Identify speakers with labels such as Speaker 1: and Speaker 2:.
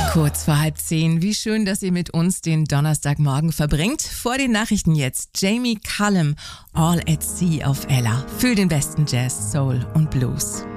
Speaker 1: Kurz vor 9:30. Wie schön, dass ihr mit uns den Donnerstagmorgen verbringt. Vor den Nachrichten jetzt Jamie Cullum, All at Sea auf Ella für den besten Jazz, Soul und Blues.